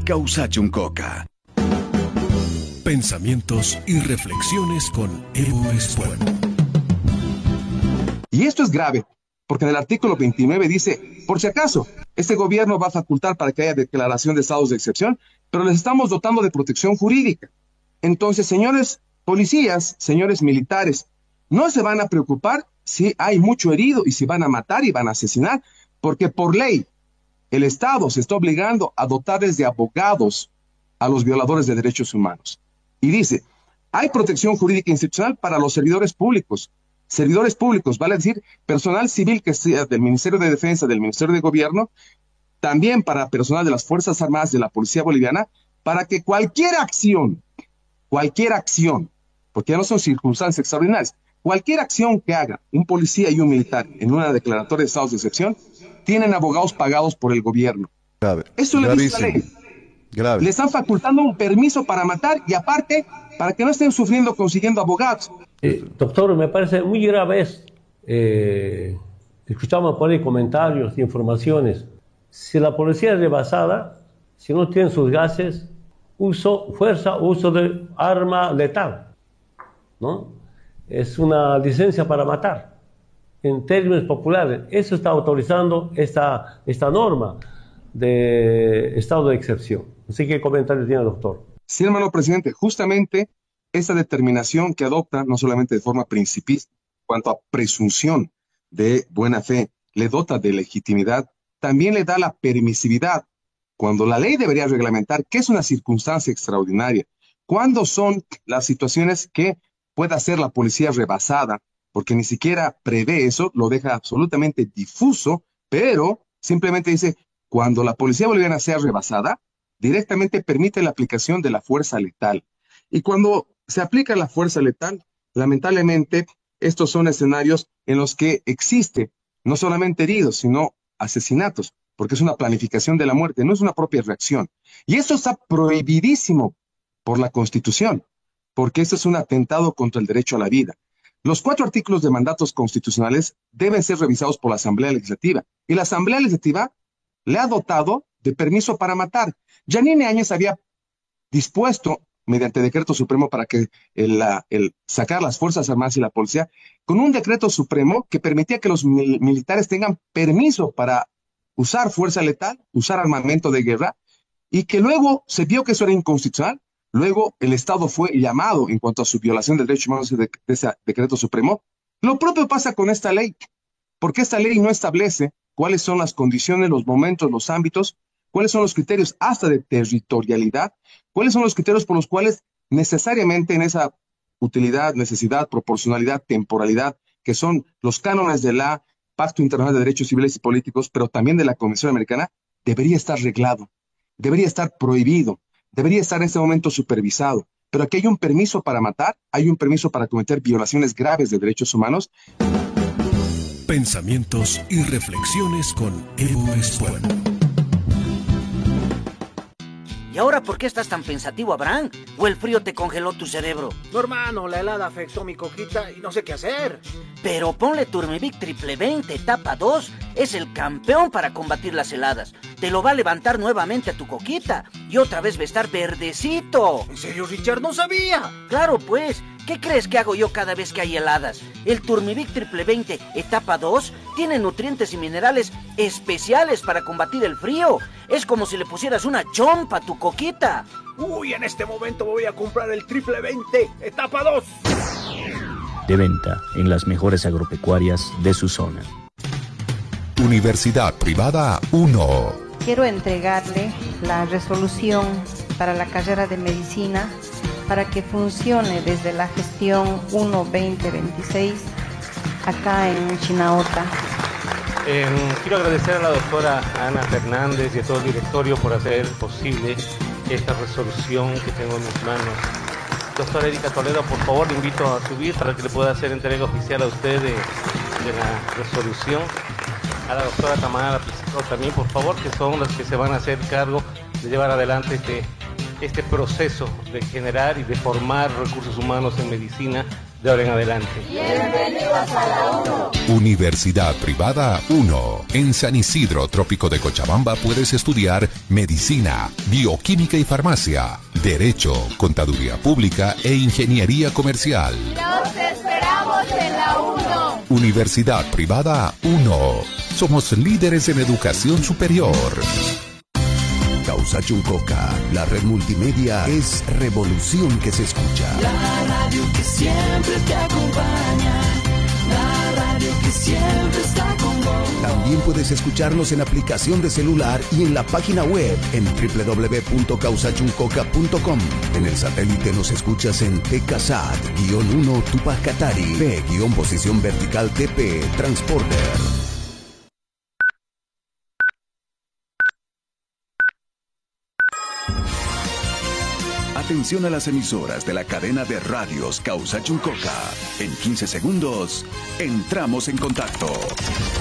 Causachum Coca. Pensamientos y reflexiones con Evo Espuelo. Y esto es grave, porque en el artículo 29 dice, por si acaso, este gobierno va a facultar para que haya declaración de estados de excepción, pero les estamos dotando de protección jurídica. Entonces, señores policías, señores militares, no se van a preocupar si hay mucho herido y si van a matar y van a asesinar, porque por ley el Estado se está obligando a dotarles de abogados a los violadores de derechos humanos. Y dice, hay protección jurídica institucional para los servidores públicos, vale decir, personal civil que sea del Ministerio de Defensa, del Ministerio de Gobierno, también para personal de las Fuerzas Armadas, de la Policía Boliviana, para que cualquier acción, porque ya no son circunstancias extraordinarias, cualquier acción que haga un policía y un militar en una declaratoria de estados de excepción, tienen abogados pagados por el gobierno. Grave. Eso le dice la ley. Grave. Le están facultando un permiso para matar y aparte, para que no estén sufriendo consiguiendo abogados. Doctor, me parece muy grave esto. Escuchamos por ahí comentarios, informaciones. Si la policía es rebasada, si no tiene sus gases, uso de arma letal, ¿no? Es una licencia para matar. En términos populares, eso está autorizando esta norma de estado de excepción. Así que, ¿qué comentario tiene, doctor? Sí, hermano presidente, justamente esa determinación que adopta, no solamente de forma principista, cuanto a presunción de buena fe, le dota de legitimidad, también le da la permisividad, cuando la ley debería reglamentar qué es una circunstancia extraordinaria, cuándo son las situaciones que pueda hacer la policía rebasada, porque ni siquiera prevé eso, lo deja absolutamente difuso, pero simplemente dice, cuando la policía boliviana sea rebasada, directamente permite la aplicación de la fuerza letal. Y cuando se aplica la fuerza letal, lamentablemente, estos son escenarios en los que existe no solamente heridos, sino asesinatos, porque es una planificación de la muerte, no es una propia reacción. Y eso está prohibidísimo por la Constitución, porque eso es un atentado contra el derecho a la vida. Los 4 artículos de mandatos constitucionales deben ser revisados por la Asamblea Legislativa, y la Asamblea Legislativa le ha dotado de permiso para matar. Yanine Áñez había dispuesto, mediante decreto supremo, para que el sacar las Fuerzas Armadas y la policía, con un decreto supremo que permitía que los militares tengan permiso para usar fuerza letal, usar armamento de guerra, y que luego se vio que eso era inconstitucional. Luego el Estado fue llamado en cuanto a su violación del derecho humano de ese decreto supremo. Lo propio pasa con esta ley, porque esta ley no establece cuáles son las condiciones, los momentos, los ámbitos, cuáles son los criterios hasta de territorialidad, cuáles son los criterios por los cuales necesariamente en esa utilidad, necesidad, proporcionalidad, temporalidad, que son los cánones de la Pacto Internacional de Derechos Civiles y Políticos, pero también de la Convención Americana, debería estar reglado, debería estar prohibido, debería estar en este momento supervisado. Pero aquí hay un permiso para matar, hay un permiso para cometer violaciones graves de derechos humanos. Pensamientos y reflexiones con Evo Espuelo. ¿Y ahora por qué estás tan pensativo, Abraham? ¿O el frío te congeló tu cerebro? No, hermano, la helada afectó mi coquita y no sé qué hacer. Pero ponle Turmivic Triple 20 etapa 2. Es el campeón para combatir las heladas. Te lo va a levantar nuevamente a tu coquita. Y otra vez va a estar verdecito. ¿En serio, Richard? ¡No sabía! Claro, pues. ¿Qué crees que hago yo cada vez que hay heladas? El Turmivic Triple 20 etapa 2 tiene nutrientes y minerales especiales para combatir el frío. Es como si le pusieras una chompa a tu coquita. Uy, en este momento voy a comprar el Triple 20 etapa 2. De venta en las mejores agropecuarias de su zona. Universidad Privada 1. Quiero entregarle la resolución para la carrera de medicina para que funcione desde la gestión 1-2026 acá en Chinaota. Quiero agradecer a la doctora Ana Fernández y a todo el directorio por hacer posible esta resolución que tengo en mis manos. Doctora Erika Toledo, por favor, le invito a subir para que le pueda hacer entrega oficial a usted de la resolución. A la doctora Tamara Pizarro también, por favor, que son las que se van a hacer cargo de llevar adelante este proceso de generar y de formar recursos humanos en medicina de ahora en adelante. Bienvenidos a la UNO. Universidad Privada 1. En San Isidro, Trópico de Cochabamba, puedes estudiar Medicina, Bioquímica y Farmacia, Derecho, Contaduría Pública e Ingeniería Comercial. Los esperamos en la UNO. Universidad Privada 1. Somos líderes en educación superior. Causa Chuncoca, la red multimedia es revolución que se escucha. La radio que siempre te acompaña, la radio que siempre está con vos. También puedes escucharnos en aplicación de celular y en la página web en www.causachuncoca.com. En el satélite nos escuchas en TKSAT-1 Tupac Katari, P-posición vertical TP, Transporter. Atención a las emisoras de la cadena de radios Causa Chuncoca. En 15 segundos, entramos en contacto.